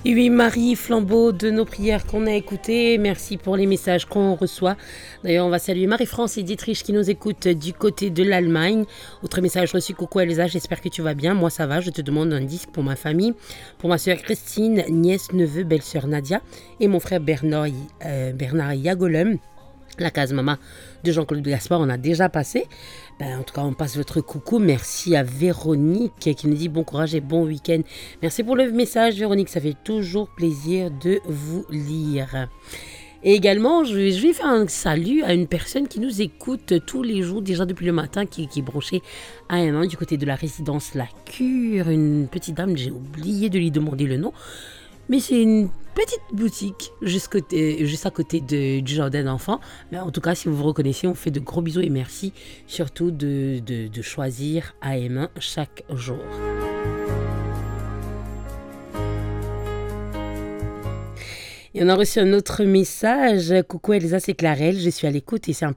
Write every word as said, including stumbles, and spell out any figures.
Et oui, Marie, flambeau de nos prières qu'on a écoutées. Merci pour les messages qu'on reçoit. D'ailleurs, on va saluer Marie-France et Dietrich qui nous écoutent du côté de l'Allemagne. Autre message reçu, coucou Elsa, j'espère que tu vas bien. Moi, ça va. Je te demande un disque pour ma famille, pour ma soeur Christine, nièce, neveu, belle-sœur Nadia et mon frère Bernard, euh, Bernard Yagolem. La case maman de Jean-Claude Gaspard, on a déjà passé. Ben, en tout cas, on passe votre coucou. Merci à Véronique qui nous dit bon courage et bon week-end. Merci pour le message, Véronique. Ça fait toujours plaisir de vous lire. Et également, je vais, je vais faire un salut à une personne qui nous écoute tous les jours, déjà depuis le matin, qui, qui est branchée à un an du côté de la résidence La Cure. Une petite dame, j'ai oublié de lui demander le nom. Mais c'est une petite boutique juste, côté, juste à côté de, du jardin d'enfants. Mais en tout cas, si vous vous reconnaissez, on fait de gros bisous et merci surtout de, de, de choisir A M un chaque jour. Et on a reçu un autre message. Coucou Elsa, c'est Clarelle, je suis à l'écoute et c'est un